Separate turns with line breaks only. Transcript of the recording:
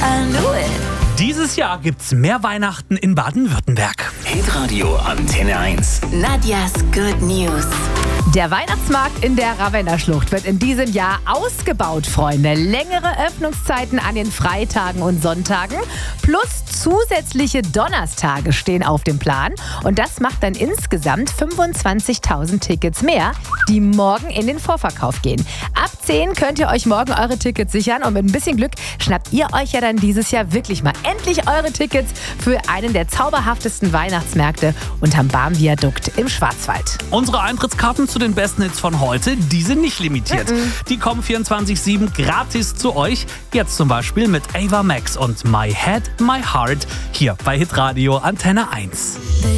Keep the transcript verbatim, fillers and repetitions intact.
I knew it.
Dieses Jahr gibt's mehr Weihnachten in Baden-Württemberg.
Hitradio Antenne eins.
Nadias Good News.
Der Weihnachtsmarkt in der Ravenna-Schlucht wird in diesem Jahr ausgebaut, Freunde. Längere Öffnungszeiten an den Freitagen und Sonntagen plus zusätzliche Donnerstage stehen auf dem Plan. Und das macht dann insgesamt fünfundzwanzigtausend Tickets mehr, die morgen in den Vorverkauf gehen. Ab zehn könnt ihr euch morgen eure Tickets sichern und mit ein bisschen Glück schnappt ihr euch ja dann dieses Jahr wirklich mal endlich eure Tickets für einen der zauberhaftesten Weihnachtsmärkte unterm Barmviadukt im Schwarzwald.
Unsere Eintrittskarten zu den besten Hits von heute, die sind nicht limitiert. Mm-mm. Die kommen vierundzwanzig sieben gratis zu euch. Jetzt zum Beispiel mit Ava Max und My Head, My Heart hier bei Hitradio Antenne eins.